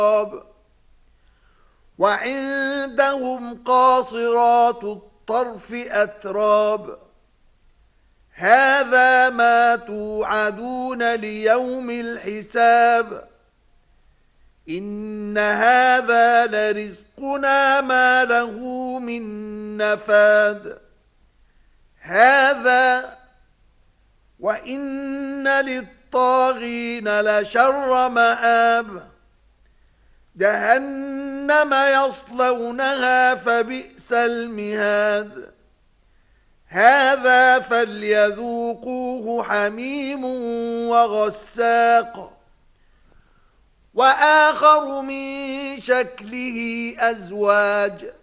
وعندهم قاصرات الطرف أتراب هذا ما توعدون ليوم الحساب إن هذا لرزقنا ما له من نفاد هذا وإن للطاغين لشر مآب جهنم يصلونها فبئس المهاد هذا فليذوقوه حميم وغساق وآخر من شكله أزواج